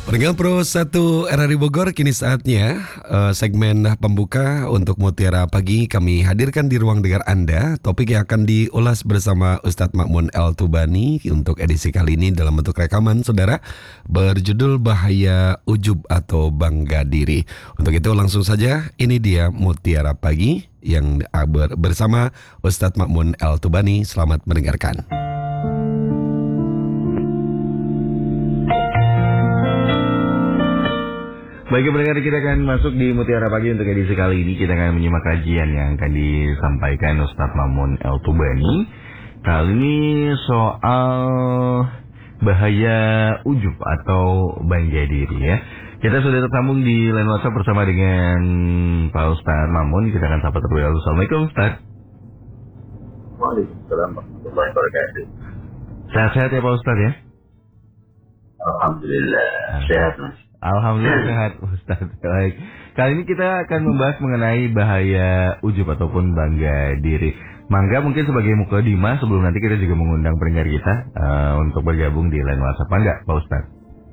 Pendengar Pro 1 RRI Bogor, kini saatnya segmen pembuka untuk Mutiara Pagi kami hadirkan di ruang dengar Anda. Topik yang akan diulas bersama Ustadz Ma'mun El Tubani untuk edisi kali ini dalam bentuk rekaman, saudara, berjudul Bahaya Ujub atau Bangga Diri. Untuk itu langsung saja, ini dia Mutiara Pagi yang bersama Ustadz Ma'mun El Tubani. Selamat mendengarkan. Baik, pendengar, kita akan masuk di Mutiara Pagi. Untuk edisi kali ini kita akan menyimak kajian yang akan disampaikan Ustadz Ma'mun El Tubani. Kali ini soal bahaya ujub atau bangga diri ya. Kita sudah tersambung di line WhatsApp bersama dengan Pak Ustadz Ma'mun. Kita akan sapa terlebih dahulu. Assalamualaikum Ustadz. Waalaikumsalam warahmatullahi wabarakatuh. Sehat-sehat ya Pak Ustadz ya? Alhamdulillah sehat Mas. Alhamdulillah sehat Ustadz. Baik. Kali ini kita akan membahas mengenai bahaya ujub ataupun bangga diri. Mangga mungkin sebagai mukadimah sebelum nanti kita juga mengundang pendengar kita untuk bergabung di line WhatsApp. Enggak Pak Ustadz?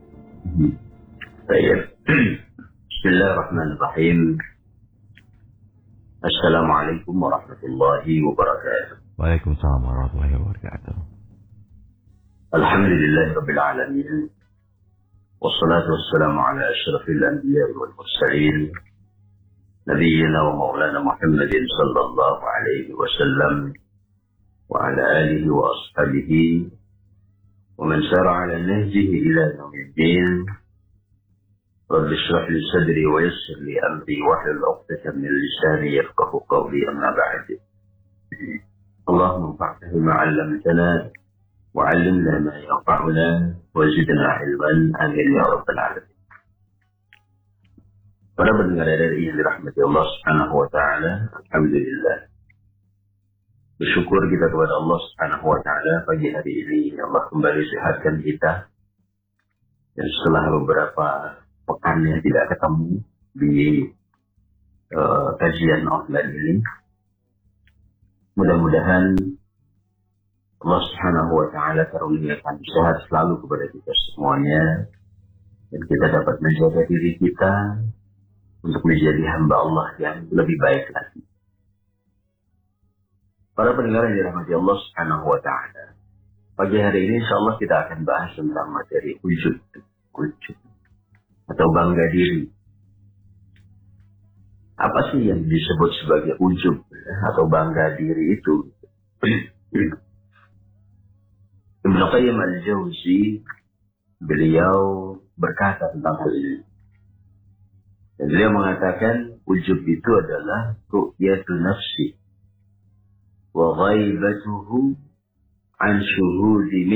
Baik. Bismillahirrahmanirrahim. Assalamualaikum warahmatullahi wabarakatuh. Waalaikumsalam warahmatullahi wabarakatuh. Alhamdulillahirabbil alamin. والصلاة والسلام على أشرف الأنبياء والمرسلين نبينا ومولانا محمد صلى الله عليه وسلم وعلى آله وأصحابه ومن سار على نهجه إلى يوم الدين. رب اشرح لي صدري ويسر لي أمري واحلل عقدة من لساني يفقهوا قولي. أما بعد، اللهم انفعنا بما علمتنا وعلمنا ما ينفعنا وزدنا علما. Amin ya rabbal alamin. Para pendengar RRI yang dirahmati Allah Subhanahu wa taala, alhamdulillah. Bersyukur kita kepada Allah Subhanahu wa taala pagi hari ini Allah kembali sehatkan kita. Dan setelah beberapa pekan yang tidak ketemu di kajian online ini, mudah-mudahan Allah Subhanahu wa taala karuniakan sehat selalu kepada kita semuanya, dan kita dapat menjaga diri kita untuk menjadi hamba Allah yang lebih baik lagi. Para pendengar yang dirahmati Allah Subhanahu wa taala, pagi hari ini insyaallah kita akan bahas tentang materi ujub atau bangga diri. Apa sih yang disebut sebagai ujub atau bangga diri itu? Ibnu Qayyim al-Jauzi beliau berkata tentang hal ini. Dan beliau mengatakan ujub itu adalah ru'yatu nafsi wa ghaibatuhu an syuhudi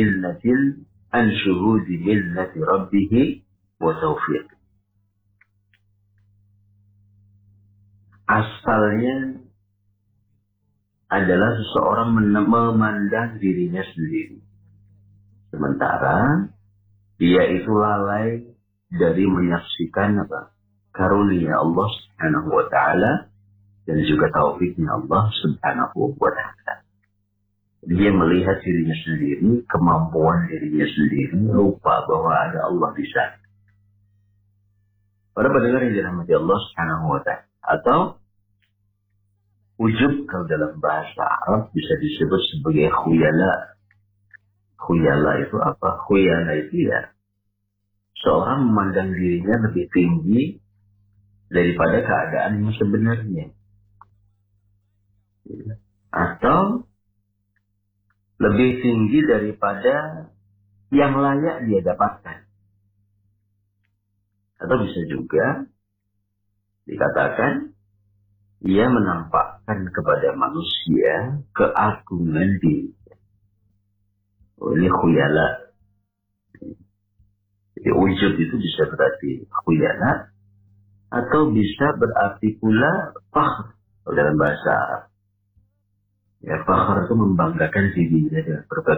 millati rabbih wa taufiq. Asalnya adalah seseorang memandang dirinya sendiri, sementara dia itu lalai dari menyaksikan karunia Allah Subhanahu wa taala dan juga taufiknya Allah Subhanahu wa taala. Dia melihat dirinya sendiri, kemampuan dirinya sendiri, lupa bahwa ada Allah di sana. Para pendengar yang dirahmati Allah Subhanahu wa taala, atau ujub kalau dalam bahasa Arab bisa disebut sebagai khuyala. Khuyala itu apa? Khuyala itu ya seorang memandang dirinya lebih tinggi daripada keadaan yang sebenarnya, atau lebih tinggi daripada yang layak dia dapatkan. Atau bisa juga dikatakan ia menampakkan kepada manusia keagungan diri. Ini khuyala. Jadi ujub itu bisa berarti khuyala, atau bisa berarti pula fakhr dalam bahasa Arab. Ya, fakhr itu membanggakan dirinya dengan berbagai